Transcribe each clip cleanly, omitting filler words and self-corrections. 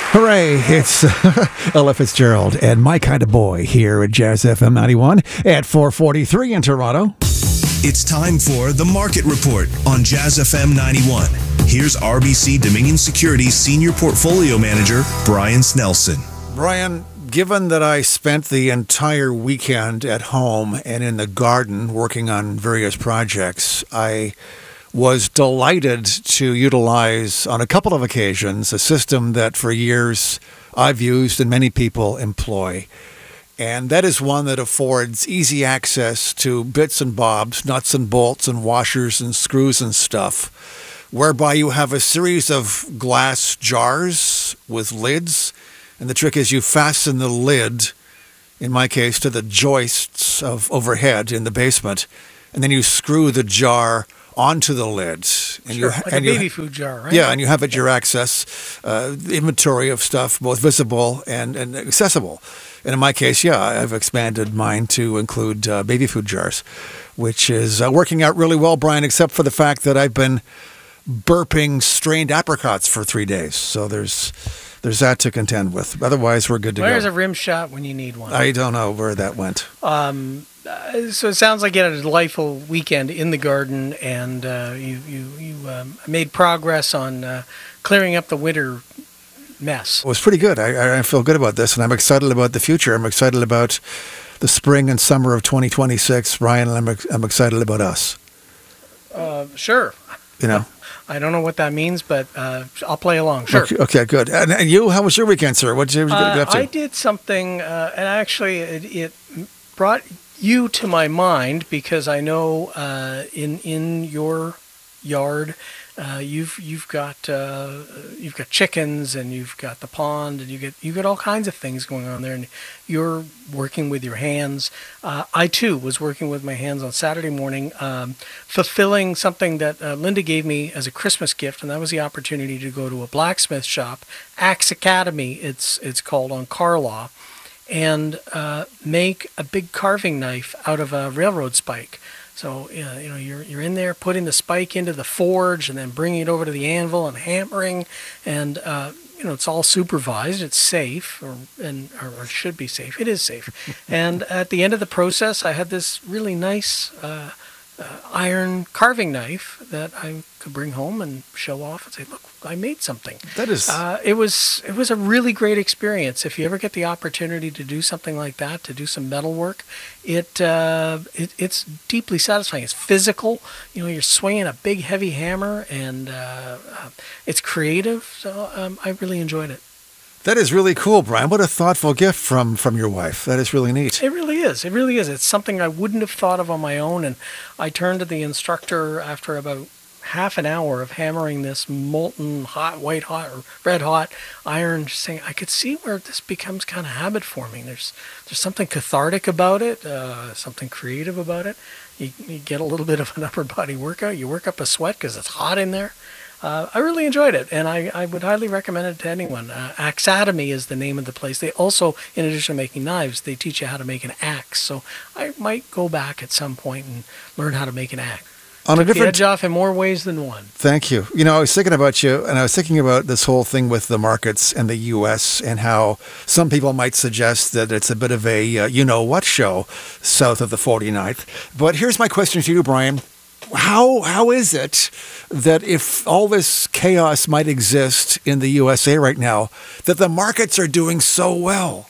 Hooray! It's Ella Fitzgerald and My Kind of Boy here at Jazz FM 91 at 4:43 in Toronto. It's time for the Market Report on Jazz FM 91. Here's RBC Dominion Securities Senior Portfolio Manager, Brian Snelson. Brian, given that I spent the entire weekend at home and in the garden working on various projects, I was delighted to utilize on a couple of occasions a system that for years I've used and many people employ. And that is one that affords easy access to bits and bobs, nuts and bolts and washers and screws and stuff, whereby you have a series of glass jars with lids. And the trick is you fasten the lid, in my case, to the joists of overhead in the basement, and then you screw the jar onto the lid. And sure, like a baby food jar, right? Yeah, and you have at your access inventory of stuff, both visible and accessible. And in my case, yeah, I've expanded mine to include baby food jars, which is working out really well, Brian, except for the fact that I've been burping strained apricots for 3 days. So there's that to contend with. Otherwise, we're good to go. Where's a rim shot when you need one? I don't know where that went. So it sounds like you had a delightful weekend in the garden, and you made progress on clearing up the winter mess. It was pretty good. I feel good about this, and I'm excited about the future. I'm excited about the spring and summer of 2026, Brian, and I'm excited about us. Sure. You know? I don't know what that means, but I'll play along. Sure. Okay, good. And you, how was your weekend, sir? What did you get up to? I did something, and actually it brought you to my mind because I know in your yard you've got chickens, and you've got the pond, and you get all kinds of things going on there, and you're working with your hands. I too was working with my hands on Saturday morning, fulfilling something that Linda gave me as a Christmas gift, and that was the opportunity to go to a blacksmith shop, Axe Academy it's called, on Carlaw, and make a big carving knife out of a railroad spike. So you're in there putting the spike into the forge and then bringing it over to the anvil and hammering, and it's all supervised. It's safe, or it should be safe. It is safe. And at the end of the process, I had this really nice iron carving knife that I could bring home and show off and say, "Look, I made something." That is. It was a really great experience. If you ever get the opportunity to do something like that, to do some metal work, it's deeply satisfying. It's physical. You're swinging a big heavy hammer, and it's creative. So I really enjoyed it. That is really cool, Brian. What a thoughtful gift from your wife. That is really neat. It really is. It really is. It's something I wouldn't have thought of on my own. And I turned to the instructor after about half an hour of hammering this molten hot, white hot, or red hot iron, just saying I could see where this becomes kind of habit forming. There's something cathartic about it, something creative about it. You get a little bit of an upper body workout. You work up a sweat because it's hot in there. I really enjoyed it, and I would highly recommend it to anyone. Axademy is the name of the place. They also, in addition to making knives, they teach you how to make an axe. So I might go back at some point and learn how to make an axe. On a different edge off in more ways than one. Thank you. I was thinking about you, and I was thinking about this whole thing with the markets and the U.S. and how some people might suggest that it's a bit of a you-know-what show south of the 49th. But here's my question to you, Brian. How is it that if all this chaos might exist in the USA right now, that the markets are doing so well?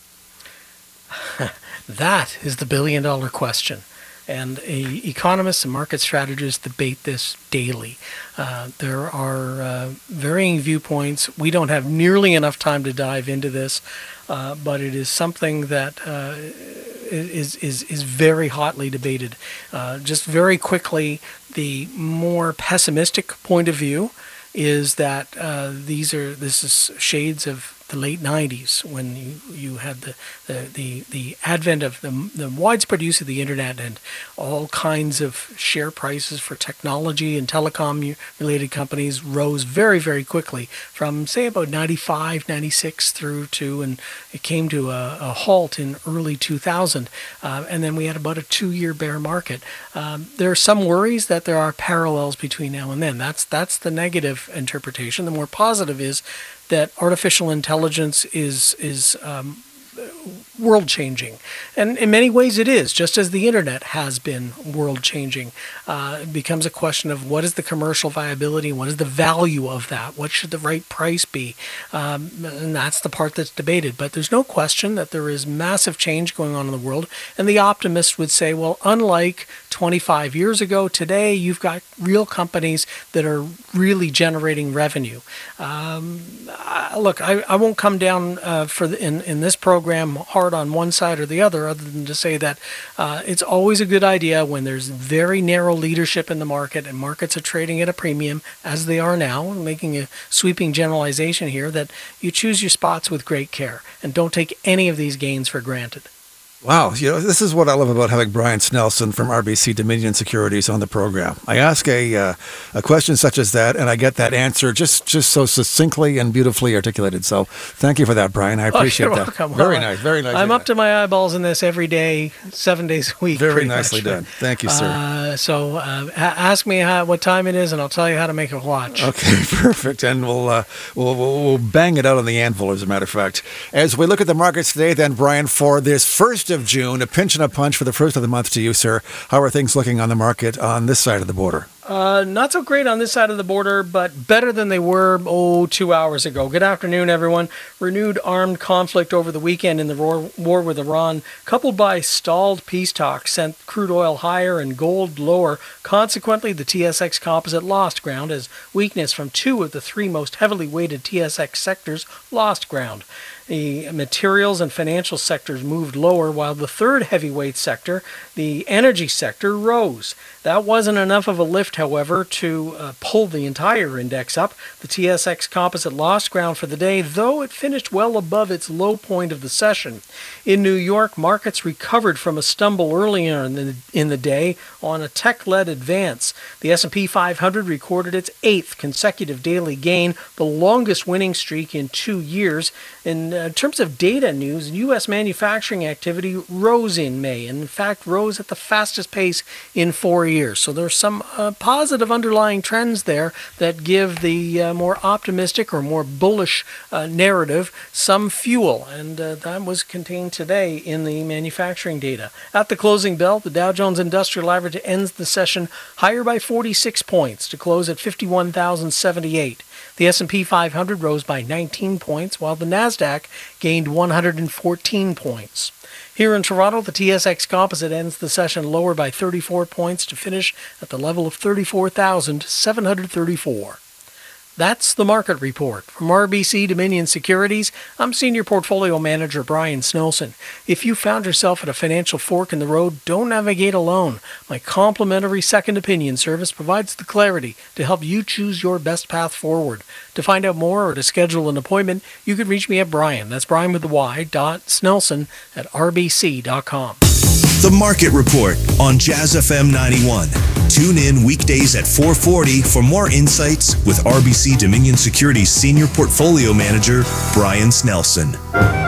That is the billion-dollar question. And economists and market strategists debate this daily. There are varying viewpoints. We don't have nearly enough time to dive into this, but it is something that is very hotly debated. Just very quickly, the more pessimistic point of view is that this is shades of the late 90s, when you had the advent of the widespread use of the internet, and all kinds of share prices for technology and telecom related companies rose very, very quickly from, say, about 95, 96 through to, and it came to a halt in early 2000. And then we had about a 2-year bear market. There are some worries that there are parallels between now and then. That's the negative interpretation. The more positive is that artificial intelligence is world-changing. And in many ways it is, just as the internet has been world-changing. It becomes a question of what is the commercial viability, what is the value of that, what should the right price be, and that's the part that's debated. But there's no question that there is massive change going on in the world, and the optimist would say, well, unlike 25 years ago, today you've got real companies that are really generating revenue. Look, I won't come down in this program hard on one side or the other than to say that it's always a good idea when there's very narrow leadership in the market and markets are trading at a premium, as they are now, making a sweeping generalization here, that you choose your spots with great care and don't take any of these gains for granted. Wow, this is what I love about having Brian Snelson from RBC Dominion Securities on the program. I ask a question such as that, and I get that answer just so succinctly and beautifully articulated. So thank you for that, Brian. I appreciate you're that. Welcome. Very nice, very nice. I'm up to my eyeballs in this every day, 7 days a week. Very nicely done. Thank you, sir. So ask me what time it is, and I'll tell you how to make a watch. Okay, perfect. And we'll bang it out on the anvil, as a matter of fact. As we look at the markets today, then, Brian, for this 1st of June, a pinch and a punch for the first of the month to you, sir. How are things looking on the market on this side of the border? Not so great on this side of the border, but better than they were, 2 hours ago. Good afternoon, everyone. Renewed armed conflict over the weekend in the war with Iran, coupled by stalled peace talks, sent crude oil higher and gold lower. Consequently, the TSX Composite lost ground as weakness from 2 of the 3 most heavily weighted TSX sectors lost ground. The materials and financial sectors moved lower, while the third heavyweight sector, the energy sector, rose. That wasn't enough of a lift, however, to pull the entire index up. The TSX Composite lost ground for the day, though it finished well above its low point of the session. In New York, markets recovered from a stumble earlier in the day on a tech-led advance. The S&P 500 recorded its 8th consecutive daily gain, the longest winning streak in 2 years. In terms of data news, U.S. manufacturing activity rose in May, and in fact rose at the fastest pace in 4 years. So there's some positive underlying trends there that give the more optimistic or more bullish narrative some fuel, and that was contained today in the manufacturing data. At the closing bell, the Dow Jones Industrial Average ends the session higher by 46 points to close at 51,078. The S&P 500 rose by 19 points, while the Nasdaq gained 114 points. Here in Toronto, the TSX Composite ends the session lower by 34 points to finish at the level of 34,734. That's the market report. From RBC Dominion Securities, I'm Senior Portfolio Manager Brian Snelson. If you found yourself at a financial fork in the road, don't navigate alone. My complimentary second opinion service provides the clarity to help you choose your best path forward. To find out more or to schedule an appointment, you can reach me at Brian, that's Brian with the Y, .Snelson at rbc.com. The Market Report on Jazz FM 91. Tune in weekdays at 4:40 for more insights with RBC Dominion Securities Senior Portfolio Manager Brian Snelson.